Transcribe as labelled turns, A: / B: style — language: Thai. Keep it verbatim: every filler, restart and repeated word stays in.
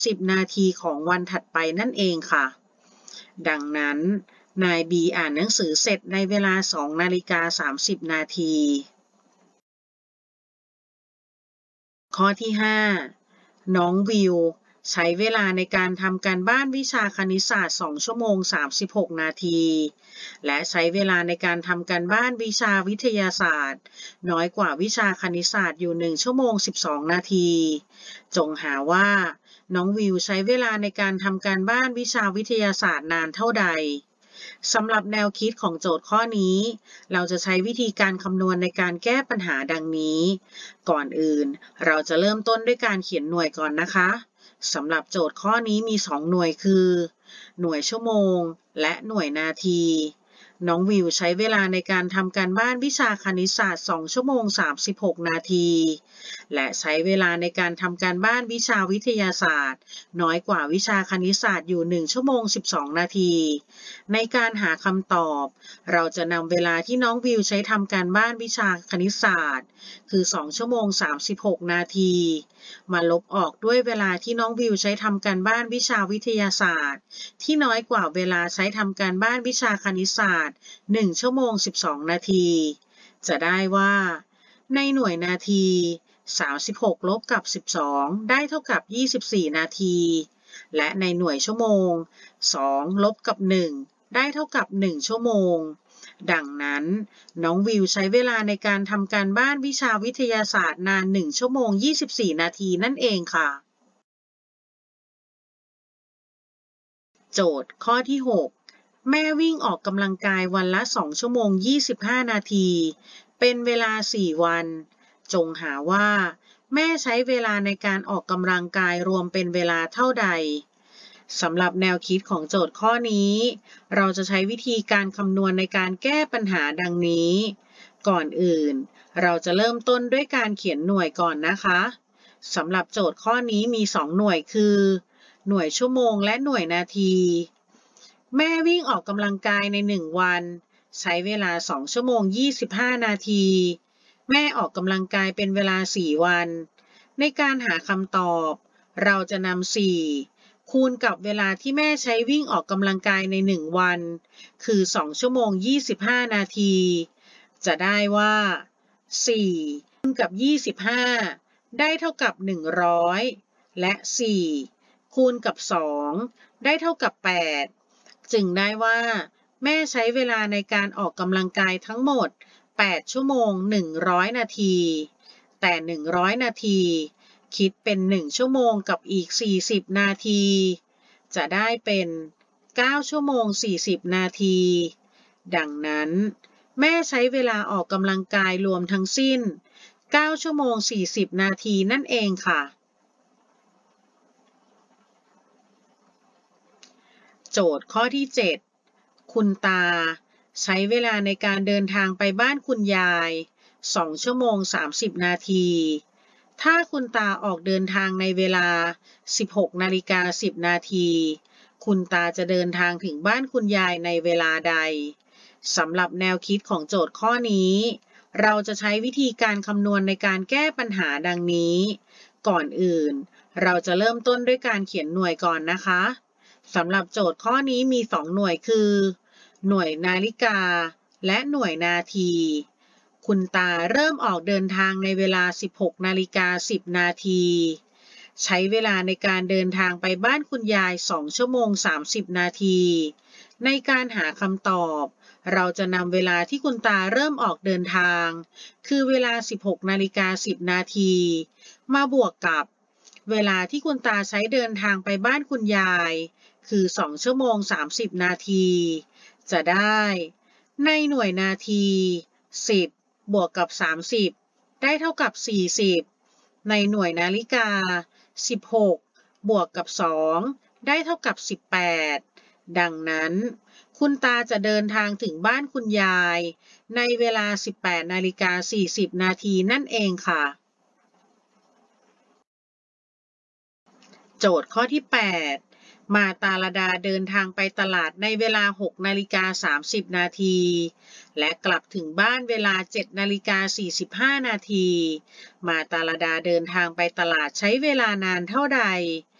A: สิบนาทีของวันถัดไปนั่นเองค่ะดังนั้นนายบีอ่านหนังสือเสร็จในเวลาสองนาฬิกาสามสิบนาทีข้อที่ห้าน้องวิวใช้เวลาในการทำการบ้านวิชาคณิตศาสตร์สองชั่วโมงสามสิบหกนาทีและใช้เวลาในการทำการบ้านวิชาวิทยาศาสตร์น้อยกว่าวิชาคณิตศาสตร์อยู่หนึ่งชั่วโมงสิบสองนาทีจงหาว่าน้องวิวใช้เวลาในการทำการบ้านวิชาวิทยาศาสตร์นานเท่าใดสำหรับแนวคิดของโจทย์ข้อนี้เราจะใช้วิธีการคำนวณในการแก้ปัญหาดังนี้ก่อนอื่นเราจะเริ่มต้นด้วยการเขียนหน่วยก่อนนะคะสำหรับโจทย์ข้อนี้มีสองหน่วยคือหน่วยชั่วโมงและหน่วยนาทีน้องวิวใช้เวลาในการทำการบ้านวิชาคณิตศาสตร์สองชั่วโมงสามสิบหกนาทีและใช้เวลาในการทำการบ้านวิชาวิทยาศาสตร์น้อยกว่าวิชาคณิตศาสตร์อยู่หนึ่งชั่วโมงสิบสองนาทีในการหาคำตอบเราจะนำเวลาที่น้องวิวใช้ทำการบ้านวิชาคณิตศาสตร์คือสองชั่วโมงสามสิบหกนาทีมาลบออกด้วยเวลาที่น้องวิวใช้ทำการบ้านวิชาวิทยาศาสตร์ที่น้อยกว่าเวลาใช้ทำการบ้านวิชาคณิตศาสตร์หนึ่งชั่วโมงสิบสองนาทีจะได้ว่าในหน่วยนาทีสามสิบหกลบกับสิบสองได้เท่ากับยี่สิบสี่นาทีและในหน่วยชั่วโมงสองลบกับหนึ่งได้เท่ากับหนึ่งชั่วโมงดังนั้นน้องวิวใช้เวลาในการทำการบ้านวิชาวิทยาศาสตร์นานหนึ่งชั่วโมงยี่สิบสี่นาทีนั่นเองค่ะโจทย์ข้อที่หกแม่วิ่งออกกำลังกายวันละสองชั่วโมงยี่สิบห้านาทีเป็นเวลาสี่วันจงหาว่าแม่ใช้เวลาในการออกกำลังกายรวมเป็นเวลาเท่าใดสำหรับแนวคิดของโจทย์ข้อนี้เราจะใช้วิธีการคำนวณในการแก้ปัญหาดังนี้ก่อนอื่นเราจะเริ่มต้นด้วยการเขียนหน่วยก่อนนะคะสำหรับโจทย์ข้อนี้มีสองหน่วยคือหน่วยชั่วโมงและหน่วยนาทีแม่วิ่งออกกำลังกายในหนึ่งวันใช้เวลาสองชั่วโมงยี่สิบห้านาทีแม่ออกกำลังกายเป็นเวลาสี่วันในการหาคำตอบเราจะนำสี่คูณกับเวลาที่แม่ใช้วิ่งออกกำลังกายในหนึ่งวันคือสองชั่วโมงยี่สิบห้านาทีจะได้ว่าสี่คูณกับยี่สิบห้าได้เท่ากับหนึ่งร้อยและสี่คูณกับสองได้เท่ากับแปดจึงได้ว่าแม่ใช้เวลาในการออกกำลังกายทั้งหมดแปดชั่วโมงหนึ่งร้อยนาทีแต่หนึ่งร้อยนาทีคิดเป็นหนึ่งชั่วโมงกับอีกสี่สิบนาทีจะได้เป็นเก้าชั่วโมงสี่สิบนาทีดังนั้นแม่ใช้เวลาออกกำลังกายรวมทั้งสิ้นเก้าชั่วโมงสี่สิบนาทีนั่นเองค่ะโจทย์ข้อที่เจ็ดคุณตาใช้เวลาในการเดินทางไปบ้านคุณยายสองชั่วโมงสามสิบนาทีถ้าคุณตาออกเดินทางในเวลาสิบหกนาฬิกาสิบนาทีคุณตาจะเดินทางถึงบ้านคุณยายในเวลาใดสำหรับแนวคิดของโจทย์ข้อนี้เราจะใช้วิธีการคำนวณในการแก้ปัญหาดังนี้ก่อนอื่นเราจะเริ่มต้นด้วยการเขียนหน่วยก่อนนะคะสำหรับโจทย์ข้อนี้มีสองหน่วยคือหน่วยนาฬิกาและหน่วยนาทีคุณตาเริ่มออกเดินทางในเวลาสิบหกนาฬิกาสิบนาทีใช้เวลาในการเดินทางไปบ้านคุณยายสองชั่วโมงสามสิบนาทีในการหาคำตอบเราจะนำเวลาที่คุณตาเริ่มออกเดินทางคือเวลาสิบหกนาฬิกาสิบนาทีมาบวกกับเวลาที่คุณตาใช้เดินทางไปบ้านคุณยายคือสองชั่วโมงสามสิบนาทีจะได้ในหน่วยนาทีสิบบวกกับสามสิบได้เท่ากับสี่สิบในหน่วยนาฬิกาสิบหกบวกกับสองได้เท่ากับสิบแปดดังนั้นคุณตาจะเดินทางถึงบ้านคุณยายในเวลาสิบแปดนาฬิกาสี่สิบนาทีนั่นเองค่ะโจทย์ข้อที่แปดมาตาลดาเดินทางไปตลาดในเวลาหกนาฬิกาสามสิบนาทีและกลับถึงบ้านเวลาเจ็ดนาฬิกาสี่สิบห้านาทีมาตาลดาเดินทางไปตลาดใช้เวลานานเท่าใด